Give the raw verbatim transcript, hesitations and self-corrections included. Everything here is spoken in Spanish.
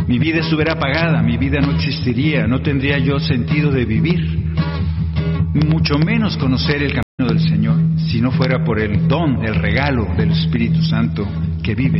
mi vida estuviera apagada, mi vida no existiría, no tendría yo sentido de vivir, mucho menos conocer el camino del Señor, si no fuera por el don, el regalo del Espíritu Santo que vive